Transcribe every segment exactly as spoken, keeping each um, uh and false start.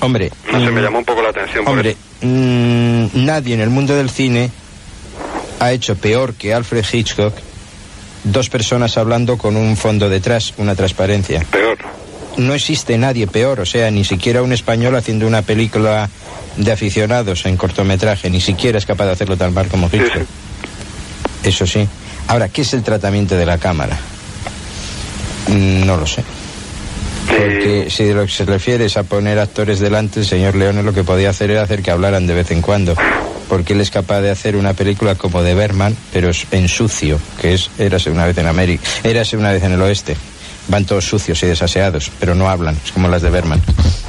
Hombre, no sé, mm, me llamó un poco la atención. Hombre, mmm, nadie en el mundo del cine ha hecho peor que Alfred Hitchcock dos personas hablando con un fondo detrás, una transparencia. Peor. No existe nadie peor, o sea, ni siquiera un español haciendo una película de aficionados en cortometraje, ni siquiera es capaz de hacerlo tan mal como Hitchcock. Sí, sí. Eso sí. Ahora, ¿qué es el tratamiento de la cámara? No lo sé. Porque si de lo que se refiere es a poner actores delante, el señor Leone lo que podía hacer era hacer que hablaran de vez en cuando. Porque él es capaz de hacer una película como de Berman, pero en sucio, que es Érase una vez en América, Érase una vez en el oeste. Van todos sucios y desaseados, pero no hablan, es como las de Berman.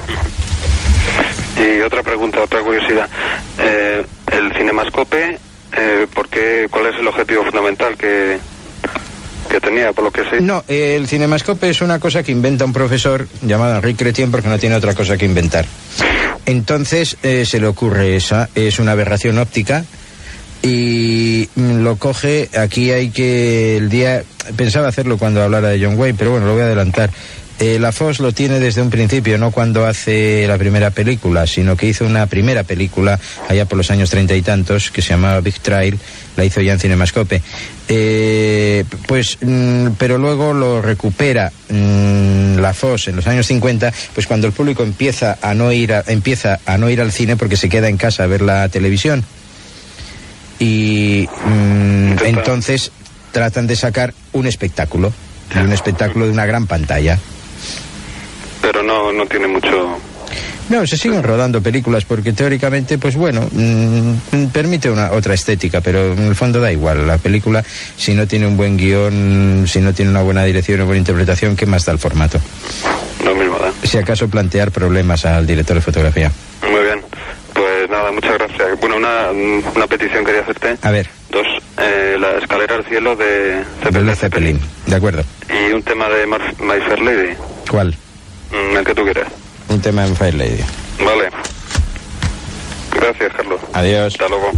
Y otra pregunta, otra curiosidad. Eh, el Cinemascope, eh, ¿por qué, ¿cuál es el objetivo fundamental que, que tenía, por lo que sé? No, eh, el Cinemascope es una cosa que inventa un profesor llamado Enrique Chrétien porque no tiene otra cosa que inventar. Entonces eh, se le ocurre esa, es una aberración óptica y lo coge, aquí hay que, el día, pensaba hacerlo cuando hablara de John Wayne, pero bueno, lo voy a adelantar. Eh, la Fox lo tiene desde un principio, no cuando hace la primera película, sino que hizo una primera película allá por los años treinta y tantos, que se llamaba Big Trail, la hizo ya en Cinemascope. Eh, pues, mm, pero luego lo recupera mm, la Fox en los años cincuenta, pues cuando el público empieza a no ir a, empieza a no ir al cine porque se queda en casa a ver la televisión. Y mm, entonces tratan de sacar un espectáculo, un espectáculo de una gran pantalla. Pero no, no tiene mucho... No, se siguen rodando películas porque teóricamente, pues bueno, mmm, permite una otra estética, pero en el fondo da igual. La película, si no tiene un buen guión, si no tiene una buena dirección, una buena interpretación, ¿qué más da el formato? Lo mismo da. Si acaso plantear problemas al director de fotografía. Muy bien. Pues nada, muchas gracias. Bueno, una, una petición quería hacerte. A ver. Dos, eh, la escalera al cielo de Zeppelin. Zeppelin. De acuerdo. Y un tema de Mar- My Fair Lady. ¿Cuál? Mm, el que tú quieras. Un tema de My Fair Lady. Vale. Gracias, Carlos. Adiós. Hasta luego.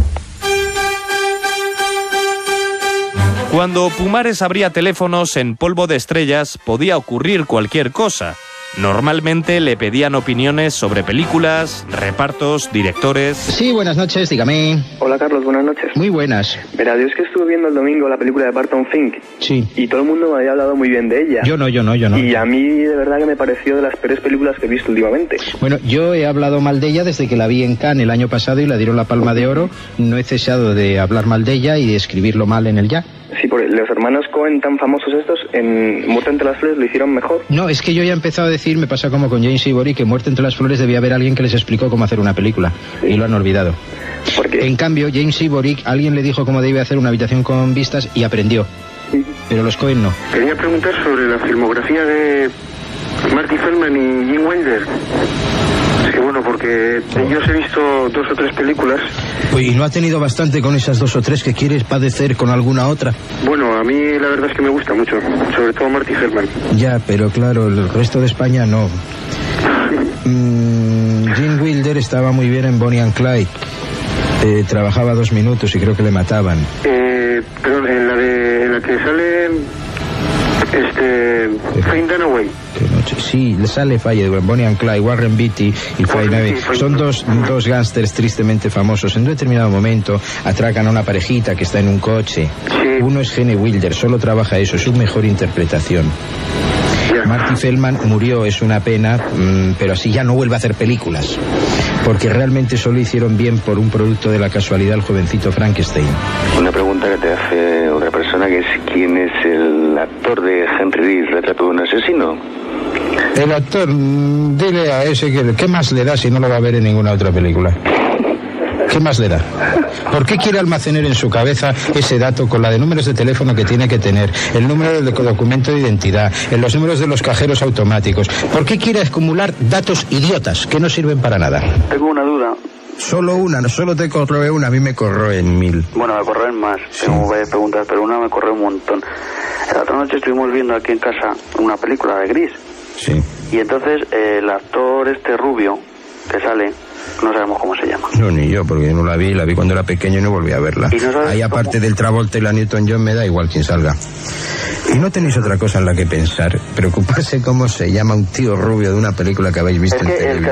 Cuando Pumares abría teléfonos en Polvo de Estrellas, podía ocurrir cualquier cosa. Normalmente le pedían opiniones sobre películas, repartos, directores... Sí, buenas noches, dígame. Hola, Carlos, buenas noches. Muy buenas. Verá, yo es que estuve viendo el domingo la película de Barton Fink. Sí. Y todo el mundo me había hablado muy bien de ella. Yo no, yo no, yo no. Y a mí, de verdad, que me pareció de las peores películas que he visto últimamente. Bueno, yo he hablado mal de ella desde que la vi en Cannes el año pasado y la dieron la Palma de Oro. No he cesado de hablar mal de ella y de escribirlo mal en el ya. Sí, porque los hermanos Coen tan famosos estos, en Muerte entre las flores lo hicieron mejor. No, es que yo ya he empezado a decir, me pasa como con James Ivory, que Muerte entre las flores debía haber alguien que les explicó cómo hacer una película. Sí. Y lo han olvidado. ¿Por qué? En cambio, James Ivory, alguien le dijo cómo debía hacer una habitación con vistas y aprendió. Sí. Pero los Coen no. Quería preguntar sobre la filmografía de Marty Feldman y Gene Wilder. Sí, bueno, porque de ellos he visto dos o tres películas. Pues, ¿y no ha tenido bastante con esas dos o tres que quieres padecer con alguna otra? Bueno, a mí la verdad es que me gusta mucho, sobre todo Marty Feldman. Ya, pero claro, el resto de España no. mm, Gene Wilder estaba muy bien en Bonnie and Clyde. Eh, trabajaba dos minutos y creo que le mataban. Eh, perdón, en la, de, en la que sale... Este... Faye Dunaway. Sí, le sale Faye, Bonnie and Clyde, Warren Beatty y Faye Dunaway. Son dos, dos gángsters tristemente famosos. En un determinado momento atracan a una parejita que está en un coche. Sí. Uno es Gene Wilder, solo trabaja eso, es su mejor interpretación. Yeah. Marty Feldman murió, es una pena, mmm, pero así ya no vuelve a hacer películas. Porque realmente solo hicieron bien por un producto de la casualidad el jovencito Frankenstein. Una pregunta que te hace otra persona, que es ¿quién es el actor de Henry Reed, Retrato de un asesino? El actor, dile a ese que ¿qué más le da si no lo va a ver en ninguna otra película? ¿Qué más le da? ¿Por qué quiere almacenar en su cabeza ese dato con la de números de teléfono que tiene que tener, el número del documento de identidad, en los números de los cajeros automáticos? ¿Por qué quiere acumular datos idiotas que no sirven para nada? Tengo una duda. Solo una, no solo te corroe una, a mí me corroen mil. Bueno, me corroen más, sí. Tengo varias preguntas, pero una me corroe un montón. La otra noche estuvimos viendo aquí en casa una película de Gris. Sí. Y entonces eh, el actor este rubio que sale, no sabemos cómo se llama. No, ni yo, porque no la vi, la vi cuando era pequeño y no volví a verla. No ahí aparte cómo... del Travolta y la Newton-John me da igual quien salga. Y no tenéis otra cosa en la que pensar, preocuparse cómo se llama un tío rubio de una película que habéis visto es que en televisión.